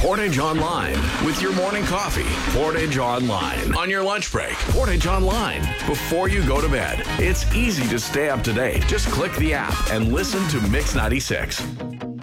Portage Online with your morning coffee. Portage Online on your lunch break. Portage Online before you go to bed. It's easy to stay up to date. Just click the app and listen to Mix 96.